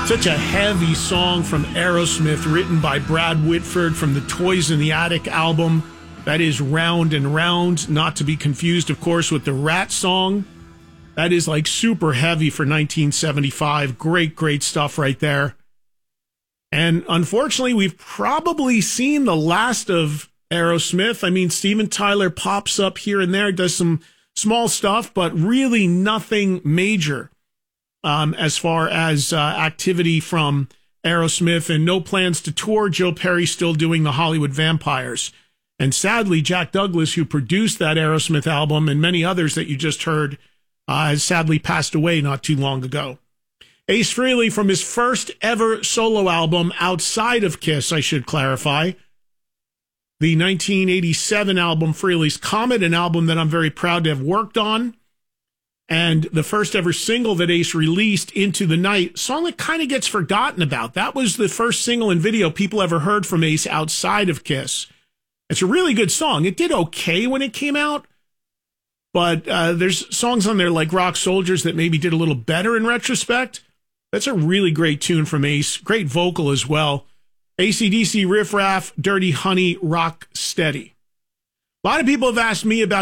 Such a heavy song from Aerosmith, written by Brad Whitford from the Toys in the Attic album. That is Round and Round, not to be confused, of course, with the Rat song. That is like super heavy for 1975. Great, great stuff right there. And unfortunately, we've probably seen the last of Aerosmith. I mean, Steven Tyler pops up here and there, does some small stuff, but really nothing major. As far as activity from Aerosmith, and no plans to tour. Joe Perry still doing the Hollywood Vampires. And sadly, Jack Douglas, who produced that Aerosmith album and many others that you just heard, has sadly passed away not too long ago. Ace Frehley, from his first ever solo album outside of Kiss, I should clarify, the 1987 album Frehley's Comet, an album that I'm very proud to have worked on. And the first ever single that Ace released, Into the Night, song that kind of gets forgotten about. That was the first single and video people ever heard from Ace outside of Kiss. It's a really good song. It did okay when it came out, but there's songs on there like Rock Soldiers that maybe did a little better in retrospect. That's a really great tune from Ace. Great vocal as well. AC/DC, Riff Raff, Dirty Honey, Rock Steady. A lot of people have asked me about